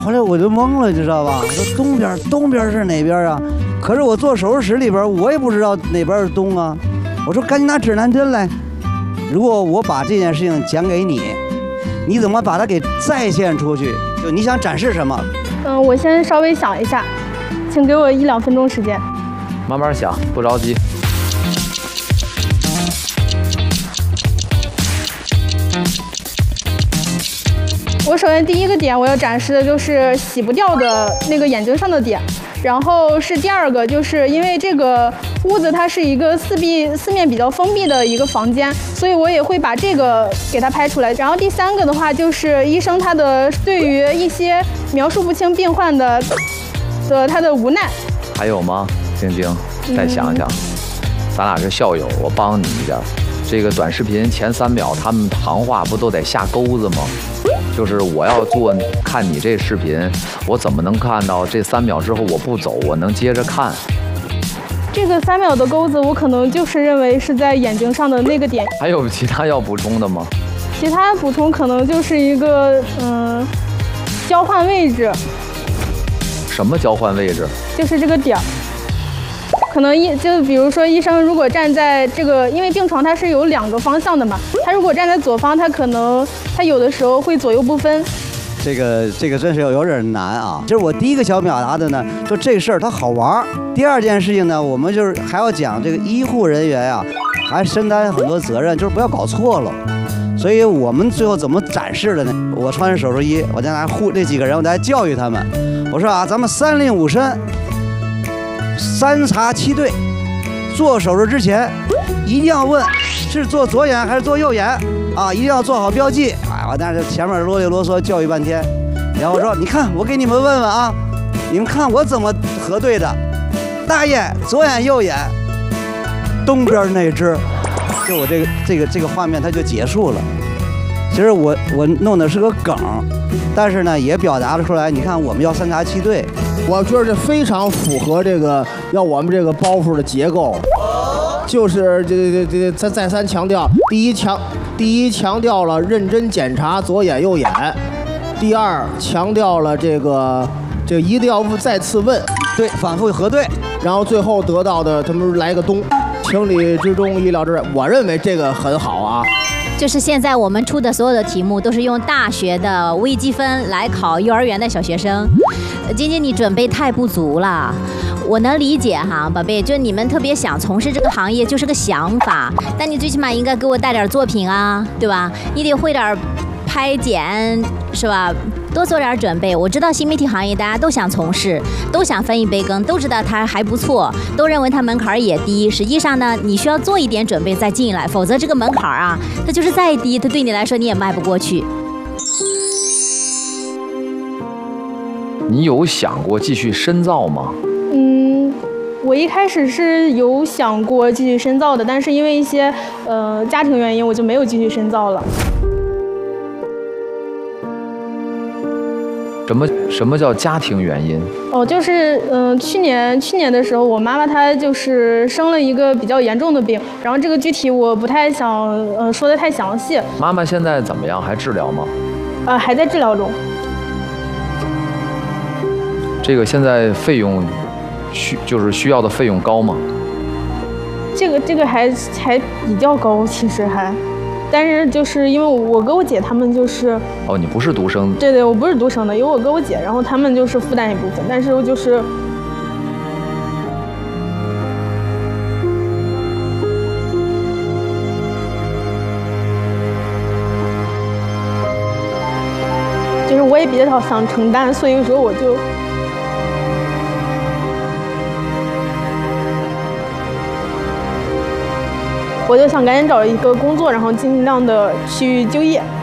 后来我就懵了，你知道吧？我说东边是哪边啊？可是我做手术室里边，我也不知道哪边是东啊。我说赶紧拿指南针来。如果我把这件事情讲给你，你怎么把它给再现出去？就你想展示什么？ 我先稍微想一下，请给我1-2分钟时间。 慢慢想，不着急。 我首先第一个点我要展示的就是洗不掉的那个眼睛上的点，然后是第二个，就是因为这个屋子它是一个四面比较封闭的一个房间，所以我也会把这个给它拍出来。然后第三个的话就是医生他的对于一些描述不清病患的他的无奈。 还有吗？晶晶，再想想，咱俩是校友，我帮你一点。这个短视频前3秒他们行话不都得下钩子吗？就是我要看你这视频，我怎么能看到这3秒之后我不走，我能接着看？ 这个3秒的钩子，我可能就是认为是在眼睛上的那个点。 还有其他要补充的吗？ 其他补充可能就是一个交换位置。 什么交换位置？就是这个点儿。可能就比如说医生如果站在这个，因为病床它是有2个方向的嘛，他如果站在左方，他有的时候会左右不分。 这个真是有点难啊！就是我第一个想表达的呢，就这事儿它好玩。第二件事情呢，我们就是还要讲这个医护人员啊，还承担很多责任，就是不要搞错了。所以我们最后怎么展示的呢？我穿着手术衣，我在那这几个人，我在教育他们。我说啊，咱们3令5申，3查7对。做手术之前一定要问是做左眼还是做右眼啊，一定要做好标记。我但是前面啰里啰嗦教育半天，然后我说你看我给你们问问啊，你们看我怎么核对的。大爷左眼右眼，东边那只，就我这个画面它就结束了。其实我弄的是个梗，但是呢也表达了出来。你看我们要3查7对， 我觉得这非常符合这个要我们这个包袱的结构，就是这再三强调，第一强调了认真检查左眼右眼，第二强调了这个一定要再次问， 对，反复核对， 然后最后得到的他们来个东，情理之中意料之外，我认为这个很好啊。 就是现在我们出的所有的题目都是用大学的微积分来考幼儿园的小学生。晶晶，你准备太不足了。我能理解哈，宝贝，就你们特别想从事这个行业，就是个想法，但你最起码应该给我带点作品啊，对吧？你得会点拍剪，是吧？多做点准备。我知道新媒体行业大家都想从事，都想分一杯羹，都知道它还不错，都认为它门槛也低。实际上呢，你需要做一点准备再进来，否则这个门槛啊，它就是再低，它对你来说你也迈不过去。 你有想过继续深造吗？ 我一开始是有想过继续深造的，但是因为一些家庭原因，我就没有继续深造了。 什么叫家庭原因？ 就是去年的时候，我妈妈她就是生了一个比较严重的病，然后这个具体我不太想说的太详细。 妈妈现在怎么样？还治疗吗？ 还在治疗中。 这个现在费用需要的费用高吗？ 这个还比较高，其实还。但是就是因为我哥我姐他们就是你不是独生？ 对，我不是独生的，有我哥我姐，然后他们就是负担一部分，但是就是我也比较想承担，所以有时候我就想赶紧找一个工作，然后尽量的去就业。